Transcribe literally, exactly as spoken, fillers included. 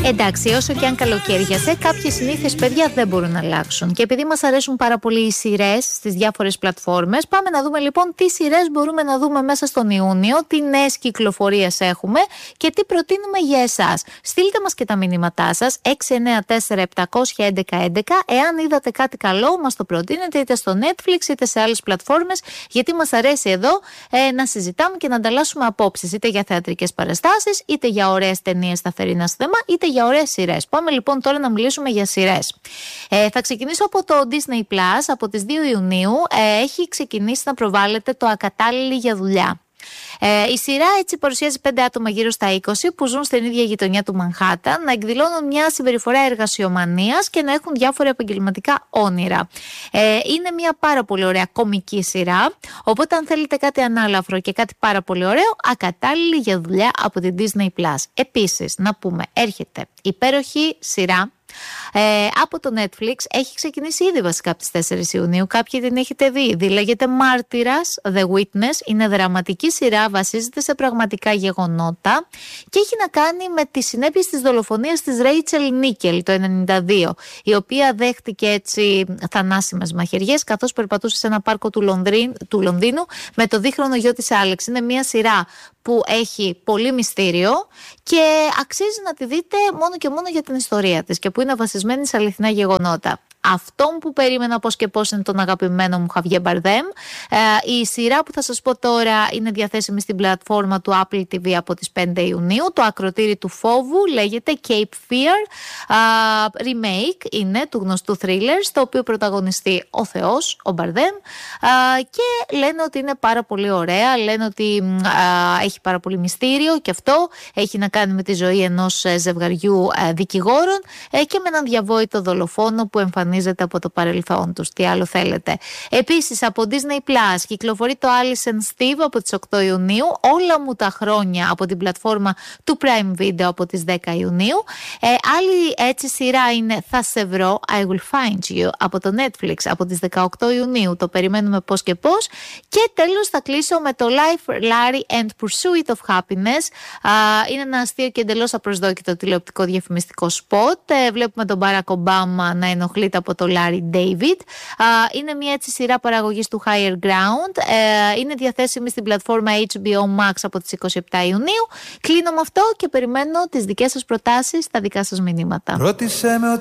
Εντάξει, όσο και αν καλοκαίριασε, κάποιες συνήθειες, παιδιά, δεν μπορούν να αλλάξουν. Και επειδή μας αρέσουν πάρα πολύ οι σειρές στις διάφορες πλατφόρμες, πάμε να δούμε λοιπόν τι σειρές μπορούμε να δούμε μέσα στον Ιούνιο, τι νέες κυκλοφορίες έχουμε και τι προτείνουμε για εσάς. Στείλτε μας και τα μηνύματά σας έξι εννιά τέσσερα επτά ένα ένα ένα ένα. Εάν είδατε κάτι καλό, μας το προτείνετε είτε στο Netflix είτε σε άλλες πλατφόρμες, γιατί μας αρέσει εδώ ε, να συζητάμε και να ανταλλάσσουμε απόψεις, είτε για θεατρικές παραστάσεις, είτε για ωραίες ταινίες στα θερινά θέμα, είτε για ωραίες σειρές. Πάμε λοιπόν τώρα να μιλήσουμε για σειρές. Ε, θα ξεκινήσω από το Disney Plus. Από τις δύο Ιουνίου ε, έχει ξεκινήσει να προβάλλεται το Ακατάλληλοι για δουλειά. Ε, η σειρά έτσι παρουσιάζει πέντε άτομα γύρω στα είκοσι που ζουν στην ίδια γειτονιά του Μανχάταν να εκδηλώνουν μια συμπεριφορά εργασιομανίας και να έχουν διάφορα επαγγελματικά όνειρα. Ε, είναι μια πάρα πολύ ωραία κομική σειρά, οπότε αν θέλετε κάτι ανάλαφρο και κάτι πάρα πολύ ωραίο, Ακατάλληλοι για δουλειά από την Disney Plus. Επίσης, να πούμε, έρχεται υπέροχη σειρά Ε, από το Netflix, έχει ξεκινήσει ήδη βασικά από τις τέσσερις Ιουνίου. Κάποιοι την έχετε δει. Λέγεται Μάρτυρας, The Witness. Είναι δραματική σειρά, βασίζεται σε πραγματικά γεγονότα και έχει να κάνει με τις συνέπειες της δολοφονίας της Ρέιτσελ Νίκελ το ενενήντα δύο, η οποία δέχτηκε έτσι θανάσιμες μαχαιριές καθώς περπατούσε σε ένα πάρκο του, Λονδρί, του Λονδίνου με το δίχρονο γιο της Άλεξ. Είναι μια σειρά που έχει πολύ μυστήριο και αξίζει να τη δείτε μόνο και μόνο για την ιστορία της και που είναι βασισμένη σε αληθινά γεγονότα. Αυτόν που περίμενα πώς και πώς είναι τον αγαπημένο μου Χαβιέ Μπαρδέμ. Ε, η σειρά που θα σας πω τώρα είναι διαθέσιμη στην πλατφόρμα του Apple τι βι από τις πέντε Ιουνίου. Το ακροτήρι του φόβου λέγεται Cape Fear. Uh, remake είναι του γνωστού thriller, στο οποίο πρωταγωνιστεί ο Θεός, ο Μπαρδέμ. Uh, και λένε ότι είναι πάρα πολύ ωραία. Λένε ότι uh, έχει πάρα πολύ μυστήριο και αυτό έχει να κάνει με τη ζωή ενός ζευγαριού uh, δικηγόρων uh, και με έναν διαβόητο δολοφόνο που εμφανίζεται από το παρελθόν τους. Τι άλλο θέλετε. Επίσης από Disney Plus κυκλοφορεί το Alice and Steve από τις οκτώ Ιουνίου. Όλα μου τα χρόνια από την πλατφόρμα του Prime Video από τις δέκα Ιουνίου. Ε, άλλη έτσι σειρά είναι Θα σε βρω, I Will Find You από το Netflix από τις δεκαοκτώ Ιουνίου. Το περιμένουμε πώς και πώς. Και τέλος θα κλείσω με το Life, Larry and Pursuit of Happiness. Α, είναι ένα αστείο και εντελώς απροσδόκητο τηλεοπτικό διαφημιστικό σποτ. Ε, βλέπουμε τον Barack Obama να ενοχλείται από το Larry David. Είναι μια έτσι σειρά παραγωγής του Higher Ground. Είναι διαθέσιμη στην πλατφόρμα έιτς μπι ο Max από τις είκοσι επτά Ιουνίου. Κλείνω με αυτό και περιμένω τις δικές σας προτάσεις, τα δικά σας μηνύματα. Ρώτησε με